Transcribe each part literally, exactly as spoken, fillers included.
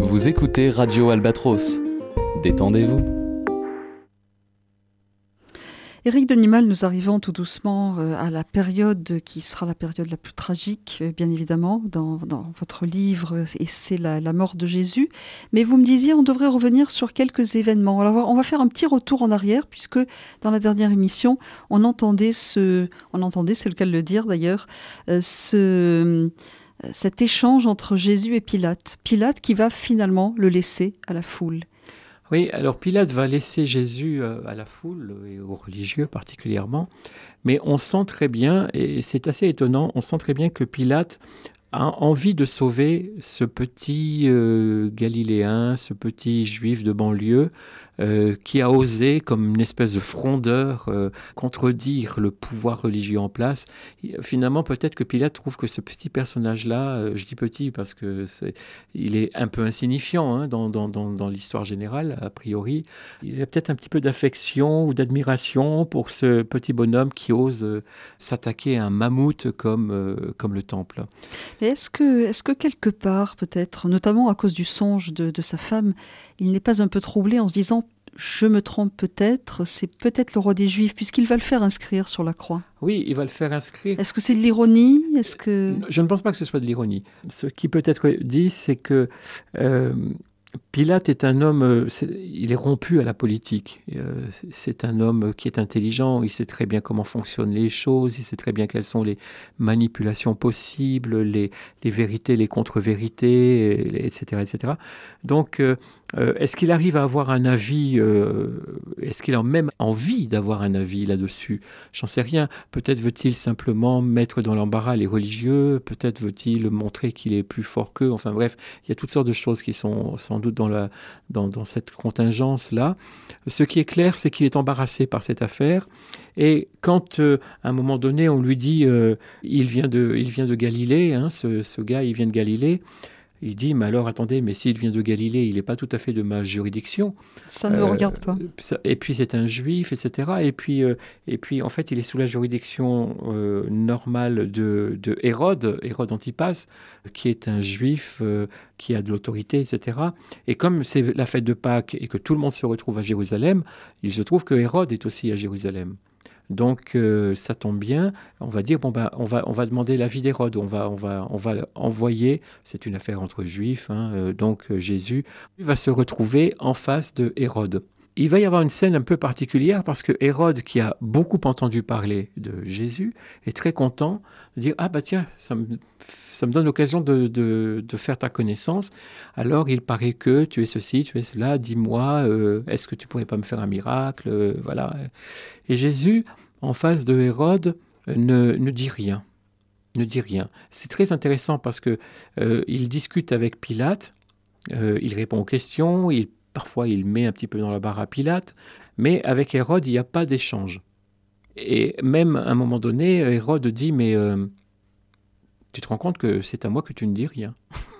Vous écoutez Radio Albatros. Détendez-vous. Éric Denimal, nous arrivons tout doucement à la période qui sera la période la plus tragique, bien évidemment, dans, dans votre livre, et c'est la, la mort de Jésus. Mais vous me disiez, on devrait revenir sur quelques événements. Alors, on va faire un petit retour en arrière, puisque dans la dernière émission, on entendait ce, on entendait, c'est le cas de le dire d'ailleurs, ce, cet échange entre Jésus et Pilate. Pilate qui va finalement le laisser à la foule. Oui, alors Pilate va laisser Jésus à la foule, et aux religieux particulièrement, mais on sent très bien, et c'est assez étonnant, on sent très bien que Pilate a envie de sauver ce petit euh, Galiléen, ce petit juif de banlieue, euh, qui a osé, comme une espèce de frondeur, euh, contredire le pouvoir religieux en place. Et, finalement, peut-être que Pilate trouve que ce petit personnage-là, euh, je dis petit parce que c'est, il est un peu insignifiant hein, dans, dans, dans, dans l'histoire générale, a priori. Il y a peut-être un petit peu d'affection ou d'admiration pour ce petit bonhomme qui ose euh, s'attaquer à un mammouth comme, euh, comme le temple. Et est-ce que, est-ce que quelque part, peut-être, notamment à cause du songe de, de sa femme, il n'est pas un peu troublé en se disant « je me trompe peut-être, c'est peut-être le roi des Juifs », puisqu'il va le faire inscrire sur la croix. Oui, il va le faire inscrire. Est-ce que c'est de l'ironie ? Est-ce que... Je ne pense pas que ce soit de l'ironie. Ce qui peut être dit, c'est que... Euh, Pilate est un homme, c'est, il est rompu à la politique. Euh, c'est un homme qui est intelligent, il sait très bien comment fonctionnent les choses, il sait très bien quelles sont les manipulations possibles, les, les vérités, les contre-vérités, et cetera, et cetera. Donc, euh, euh, est-ce qu'il arrive à avoir un avis euh, Est-ce qu'il a même envie d'avoir un avis là-dessus ? J'en sais rien. Peut-être veut-il simplement mettre dans l'embarras les religieux, peut-être veut-il montrer qu'il est plus fort qu'eux. Enfin bref, il y a toutes sortes de choses qui sont sans doute dans, la, dans, dans cette contingence-là. Ce qui est clair, c'est qu'il est embarrassé par cette affaire. Et quand, euh, à un moment donné, on lui dit euh, il vient de, il vient de Galilée, hein, ce, ce gars, il vient de Galilée, il dit, mais alors, attendez, mais s'il vient de Galilée, il n'est pas tout à fait de ma juridiction. Ça ne me euh, regarde pas. Ça, et puis, c'est un juif, et cetera. Et puis, euh, et puis en fait, il est sous la juridiction euh, normale de, de Hérode, Hérode Antipas, qui est un juif euh, qui a de l'autorité, et cetera. Et comme c'est la fête de Pâques et que tout le monde se retrouve à Jérusalem, il se trouve que Hérode est aussi à Jérusalem. Donc euh, ça tombe bien, on va dire bon ben on va on va demander l'avis d'Hérode, on va on va on va envoyer, c'est une affaire entre juifs, hein, euh, donc euh, Jésus va se retrouver en face de Hérode. Il va y avoir une scène un peu particulière parce que Hérode, qui a beaucoup entendu parler de Jésus, est très content de dire ah bah tiens ça me ça me donne l'occasion de, de, de faire ta connaissance. Alors, il paraît que tu es ceci, tu es cela, dis-moi, euh, est-ce que tu pourrais pas me faire un miracle euh, voilà. Et Jésus, en face de Hérode, ne, ne dit rien. Ne dit rien. C'est très intéressant parce que euh, il discute avec Pilate, euh, il répond aux questions, il, parfois il met un petit peu dans la barre à Pilate, mais avec Hérode, il n'y a pas d'échange. Et même à un moment donné, Hérode dit, mais... Euh, tu te rends compte que c'est à moi que tu ne dis rien.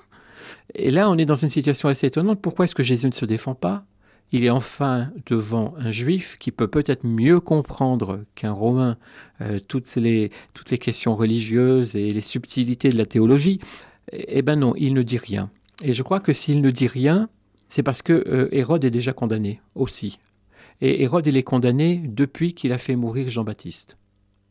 Et là, on est dans une situation assez étonnante. Pourquoi est-ce que Jésus ne se défend pas ? Il est enfin devant un juif qui peut peut-être mieux comprendre qu'un romain euh, toutes, les, toutes les questions religieuses et les subtilités de la théologie. Eh bien non, il ne dit rien. Et je crois que s'il ne dit rien, c'est parce que euh, Hérode est déjà condamné aussi. Et Hérode, il est condamné depuis qu'il a fait mourir Jean-Baptiste.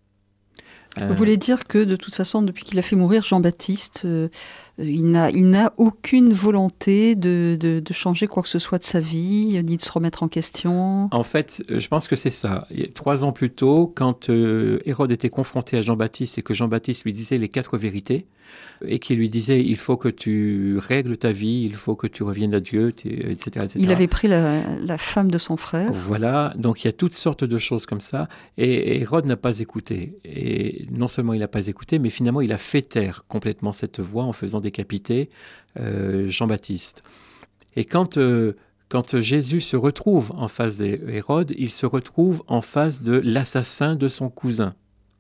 Vous voulez dire que, de toute façon, depuis qu'il a fait mourir Jean-Baptiste, euh, il, n'a, il n'a aucune volonté de, de, de changer quoi que ce soit de sa vie, ni de se remettre en question ? En fait, je pense que c'est ça. Trois ans plus tôt, quand euh, Hérode était confronté à Jean-Baptiste et que Jean-Baptiste lui disait les quatre vérités, et qu'il lui disait, il faut que tu règles ta vie, il faut que tu reviennes à Dieu, et cetera, et cetera. Il avait pris la, la femme de son frère. Voilà, donc il y a toutes sortes de choses comme ça, et Hérode n'a pas écouté. Et non seulement il n'a pas écouté, mais finalement il a fait taire complètement cette voix en faisant décapiter euh, Jean-Baptiste. Et quand, euh, quand Jésus se retrouve en face d'Hérode, il se retrouve en face de l'assassin de son cousin.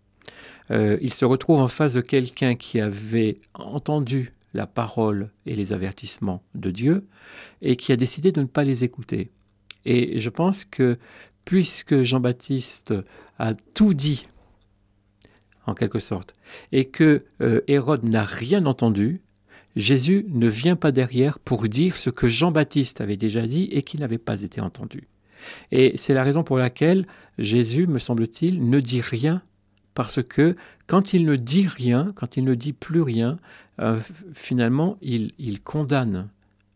Euh, il se retrouve en face de quelqu'un qui avait entendu la parole et les avertissements de Dieu et qui a décidé de ne pas les écouter. Et je pense que puisque Jean-Baptiste a tout dit, en quelque sorte, et que euh, Hérode n'a rien entendu, Jésus ne vient pas derrière pour dire ce que Jean-Baptiste avait déjà dit et qui n'avait pas été entendu. Et c'est la raison pour laquelle Jésus, me semble-t-il, ne dit rien, parce que quand il ne dit rien, quand il ne dit plus rien, euh, finalement, il, il condamne.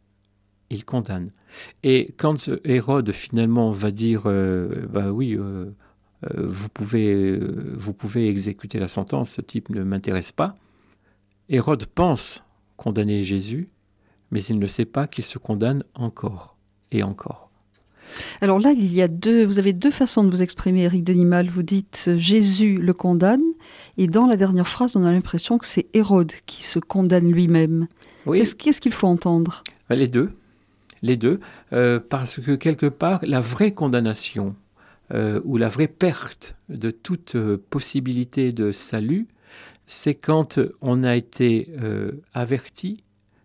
Il condamne. Et quand Hérode, finalement, va dire euh, « bah oui, euh, euh, vous, pouvez, euh, vous pouvez exécuter la sentence, ce type ne m'intéresse pas », Hérode pense condamner Jésus, mais il ne sait pas qu'il se condamne encore et encore. Alors là, il y a deux, vous avez deux façons de vous exprimer, Éric Denimal. Vous dites euh, Jésus le condamne, et dans la dernière phrase, on a l'impression que c'est Hérode qui se condamne lui-même. Oui. Qu'est-ce, qu'est-ce qu'il faut entendre ? Les deux, les deux, euh, parce que quelque part, la vraie condamnation euh, ou la vraie perte de toute euh, possibilité de salut, c'est quand on a été euh, averti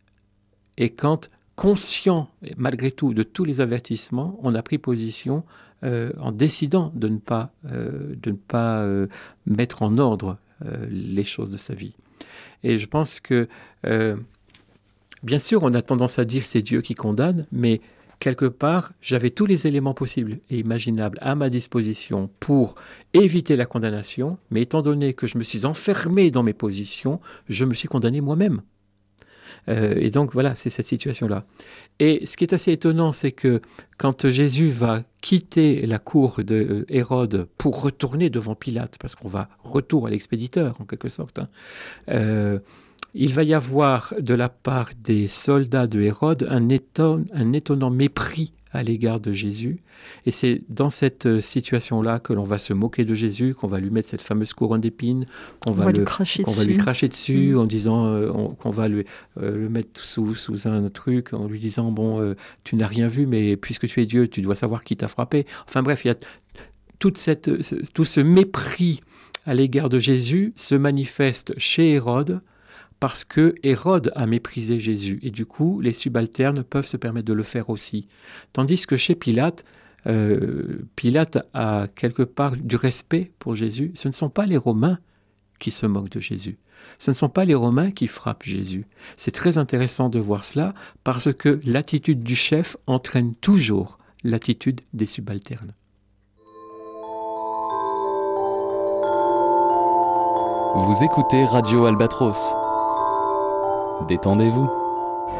et quand, conscient malgré tout de tous les avertissements, on a pris position euh, en décidant de ne pas, euh, de ne pas euh, mettre en ordre euh, les choses de sa vie. Et je pense que, euh, bien sûr, on a tendance à dire c'est Dieu qui condamne, mais quelque part, j'avais tous les éléments possibles et imaginables à ma disposition pour éviter la condamnation, mais étant donné que je me suis enfermé dans mes positions, je me suis condamné moi-même. Euh, et donc voilà, c'est cette situation-là. Et ce qui est assez étonnant, c'est que quand Jésus va quitter la cour de Hérode pour retourner devant Pilate, parce qu'on va retour à l'expéditeur en quelque sorte, hein, euh, il va y avoir de la part des soldats de Hérode un, éton, un étonnant mépris à l'égard de Jésus. Et c'est dans cette situation-là que l'on va se moquer de Jésus, qu'on va lui mettre cette fameuse couronne d'épines, qu'on va, va, le, lui, cracher qu'on dessus. va lui cracher dessus mmh. en disant euh, on, qu'on va lui, euh, le mettre sous, sous un truc, en lui disant bon, euh, tu n'as rien vu, mais puisque tu es Dieu, tu dois savoir qui t'a frappé. Enfin bref, il y a toute cette, ce, tout ce mépris à l'égard de Jésus se manifeste chez Hérode, parce que Hérode a méprisé Jésus. Et du coup, les subalternes peuvent se permettre de le faire aussi. Tandis que chez Pilate, euh, Pilate a quelque part du respect pour Jésus. Ce ne sont pas les Romains qui se moquent de Jésus. Ce ne sont pas les Romains qui frappent Jésus. C'est très intéressant de voir cela, parce que l'attitude du chef entraîne toujours l'attitude des subalternes. Vous écoutez Radio Albatros. Détendez-vous.